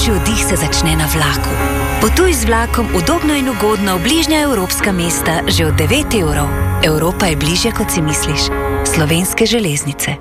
Najlepši oddih se začne na vlaku. Potuj z vlakom udobno in ugodno v bližnja evropska mesta že od 9 evrov. Evropa je bližje, kot si misliš. Slovenske železnice.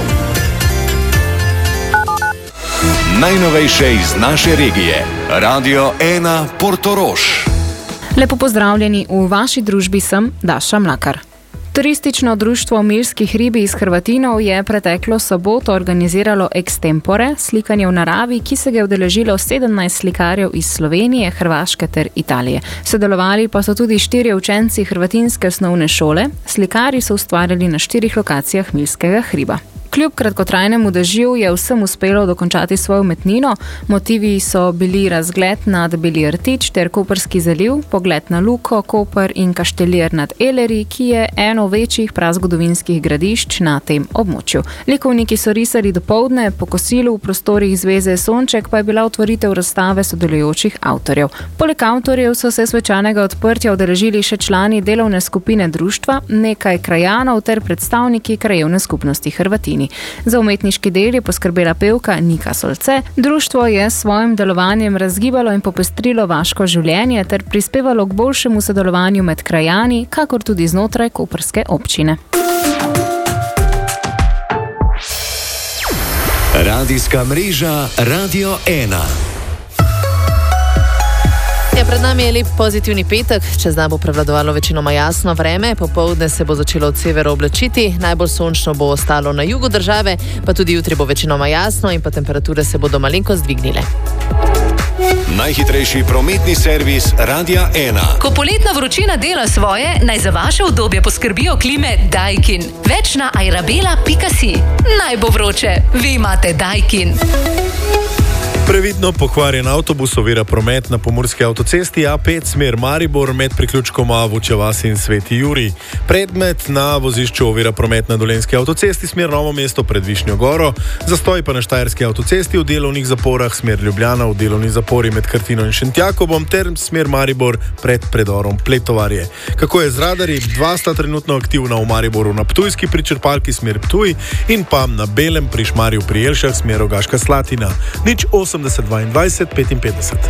Najnovejše iz naše regije. Radio 1 Portorož. Lepo pozdravljeni, v vaši družbi sem Daša Mlakar. Turistično društvo Milski hribi iz Hrvatinov je preteklo soboto organiziralo extempore, slikanje v naravi, ki se ga je udeležilo 17 slikarjev iz Slovenije, Hrvaške ter Italije. Sodelovali pa so tudi 4 učenci hrvatinske osnovne šole. Slikarji so ustvarjali na 4 lokacijah Milskega hriba. Kljub kratkotrajnemu dežju je vsem uspelo dokončati svojo umetnino. Motivi so bili razgled nad Beli rtič ter Koprski zaliv, pogled na Luko, Koper in Kaštelir nad Eleri, ki je eno večjih prazgodovinskih gradišč na tem območju. Likovniki so risali dopoldne, po kosilu v prostorih Zveze Sonček pa je bila otvoritev razstave sodelujočih avtorjev. Poleg avtorjev so se svečanega odprtja udeležili še člani delovne skupine društva, nekaj krajanov ter predstavniki krajevne skupnosti Hrvatini. Za umetniški del je poskrbela pevka Nika Solce. Društvo je s svojim delovanjem razgibalo in popestrilo vaško življenje ter prispevalo k boljšemu sodelovanju med krajani, kakor tudi znotraj koprske občine. Radijska mreža Radio 1. Pred nami je lep pozitivni petek, čez dan bo prevladovalo večinoma jasno vreme, popoldne se bo začelo od severa oblačiti, najbolj sončno bo ostalo na jugu države, pa tudi jutri bo večinoma jasno in pa temperature se bodo malenkost dvignile. Najhitrejši prometni servis Radia 1. Ko poletna vročina dela svoje, naj za vaše udobje poskrbijo klime Daikin. Več na airabela.si. Naj bo vroče, vi imate Daikin. Previdno pokvarjen avtobus ovira promet na pomurski avtocesti A5 smer Maribor med priključkom Vuče vasi in Sveti Jurij. Predmet na vozišču ovira promet na Dolenjski avtocesti smer Novo mesto pred Višnjo Goro, zastoj pa na Štajerski avtocesti v delovnih zaporah smer Ljubljana v delovni zapori med Krtino in Šentjakobom ter smer Maribor pred predorom Pletovarje. Kako je z radarji? 2 sta trenutno aktivna v Mariboru na Ptujski pri črpalki smer Ptuj in pa na Belem pri Šmarju pri Jelšah smer Rogaška Slatina. 80 22 55.